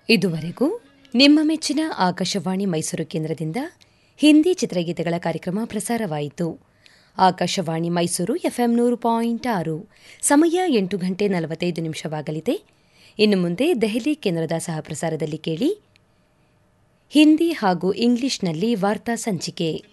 ಇದುವರೆಗೂ ನಿಮ್ಮ ಮೆಚ್ಚಿನ ಆಕಾಶವಾಣಿ ಮೈಸೂರು ಕೇಂದ್ರದಿಂದ ಹಿಂದಿ ಚಿತ್ರಗೀತೆಗಳ ಕಾರ್ಯಕ್ರಮ ಪ್ರಸಾರವಾಯಿತು. ಆಕಾಶವಾಣಿ ಮೈಸೂರು ಎಫ್ಎಂ 100.6. ಸಮಯ 8:45 ಇನ್ನು ಮುಂದೆ ದೆಹಲಿ ಕೇಂದ್ರದ ಸಹಪ್ರಸಾರದಲ್ಲಿ ಕೇಳಿ ಹಿಂದಿ ಹಾಗೂ ಇಂಗ್ಲಿಷ್ನಲ್ಲಿ ವಾರ್ತಾ ಸಂಚಿಕೆ.